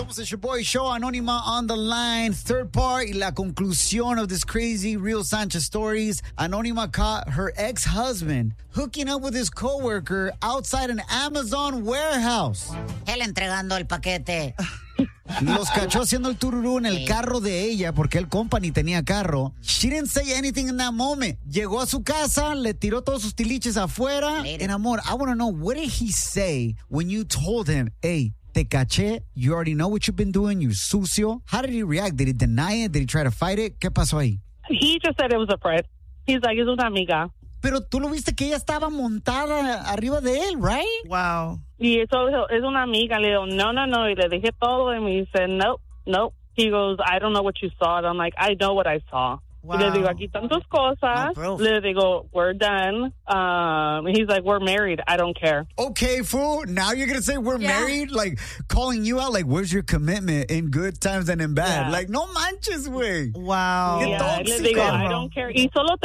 Somos el Show Show, Anónima on the line. Third part y la conclusión of this crazy Real Sanchez stories. Anónima caught her ex-husband hooking up with his coworker outside an Amazon warehouse. Él entregando el paquete. Los cachó haciendo el tururú en el carro de ella porque el compa ni tenía carro. She didn't say anything in that moment. Llegó a su casa, le tiró todos sus tiliches afuera. En amor, I want to know, what did he say when you told him, hey, te caché, you already know what you've been doing, you're sucio? How did he react? Did he deny it? Did he try to fight it? ¿Qué pasó ahí? He just said it was a friend. He's like, es una amiga. Pero tú lo viste que ella estaba montada arriba de él, right? Wow. Y eso es una amiga. Le digo, no. Y le dije todo. And he said, nope. He goes, I don't know what you saw. And I'm like, I know what I saw. Wow. Y le digo, aquí están tus cosas. No proof. Le digo, we're done. He's like, we're married. I don't care. Okay, fool. Now you're going to say we're married? Like, calling you out? Like, where's your commitment in good times and in bad? Yeah. Like, no manches, güey. Wow. Qué Yeah, le tóxico. digo, I don't care. Y solo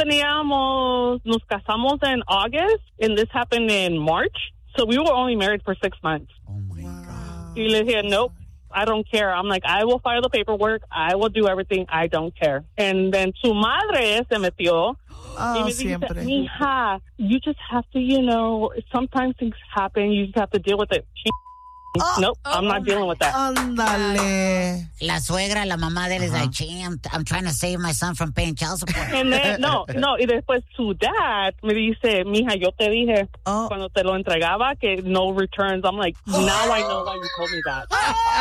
nos casamos in August, and this happened in March. So we were only married for 6 months. Oh, my God. Y le dije, nope, I don't care. I'm like, I will file the paperwork. I will do everything. I don't care. And then su madre se metió. Oh, Y me dice, siempre. mija, you just have to, sometimes things happen. You just have to deal with it. Nope, I'm not dealing with that. Ándale. La suegra, la mamá de él is like, gee, I'm trying to save my son from paying child support. And then, no, y después su dad me dice, mija, yo te dije cuando te lo entregaba que no returns. I'm like, now I know why you told me that.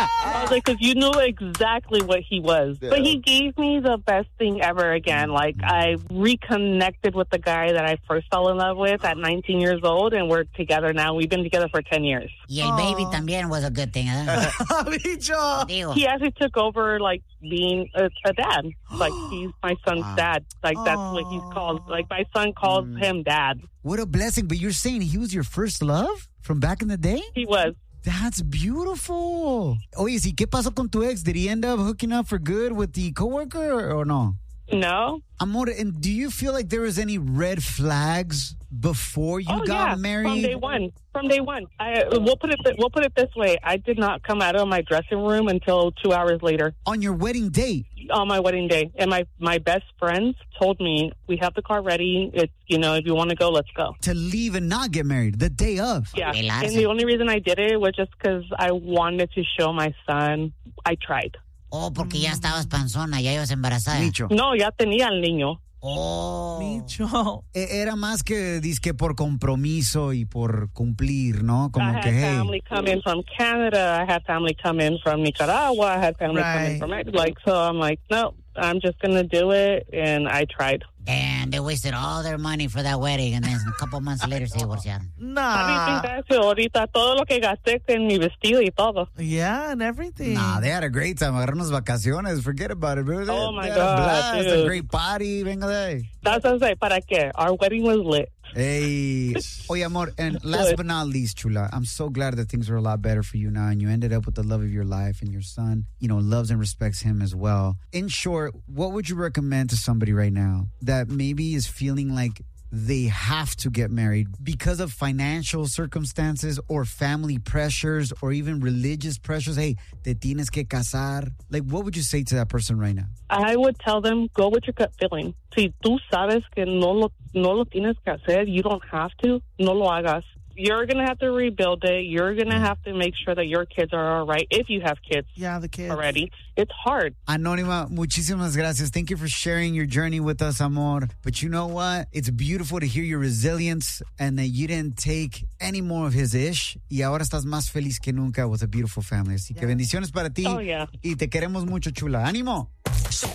I was like, because you knew exactly what he was. Yeah. But he gave me the best thing ever again. Like, I reconnected with the guy that I first fell in love with at 19 years old, and we're together now. We've been together for 10 years. Y el baby también was a good thing, ¿eh? Bicho. Digo. He actually took over, like, being a dad. Like, he's my son's dad. Like, that's what he's called. Like, my son calls him dad. What a blessing. But you're saying he was your first love from back in the day? He was. That's beautiful. Oye, ¿sí qué pasó con tu ex? Did he end up hooking up for good with the coworker or no? No. Amor, and do you feel like there was any red flags before you got married? From day one. We'll put it this way. I did not come out of my dressing room until 2 hours later. On your wedding date? On my wedding day. And my best friends told me, we have the car ready. It's, if you want to go, let's go. To leave and not get married the day of? Yeah. And the only reason I did it was just because I wanted to show my son I tried. Oh, porque ya estabas panzona, ya ibas embarazada. Micho. No, ya tenía el niño. Oh. Micho. Era más que dizque por compromiso y por cumplir, ¿no? Como I had family come in from Canada. I had family come in from Nicaragua. I had family come in from so I'm like, no, I'm just going to do it. And I tried. And they wasted all their money for that wedding, and then a couple months later se divorciaron. Nah. Ahorita todo lo que gasté en mi vestido y todo. Yeah, and everything. Nah, they had a great time. Agarraron unas vacaciones. Forget about it, bro. Oh, my they God, had a blast, dude. a great party. Venga de ahí. That's what I say. ¿Para qué? Our wedding was lit. Hey. Oye, amor, and last but not least, Chula, I'm so glad that things are a lot better for you now, and you ended up with the love of your life, and your son, loves and respects him as well. In short, what would you recommend to somebody right now that maybe is feeling like they have to get married because of financial circumstances or family pressures or even religious pressures? Hey, te tienes que casar. Like, what would you say to that person right now? I would tell them, go with your gut feeling. Si tú sabes que no lo tienes que hacer, you don't have to, no lo hagas. You're going to have to rebuild it. You're going to have to make sure that your kids are all right if you have kids. Yeah, the kids. Already. It's hard. Anónima, muchísimas gracias. Thank you for sharing your journey with us, amor. But you know what? It's beautiful to hear your resilience and that you didn't take any more of his ish. Y ahora estás más feliz que nunca with a beautiful family. Así que bendiciones para ti. Oh, yeah. Y te queremos mucho, chula. ¡Ánimo!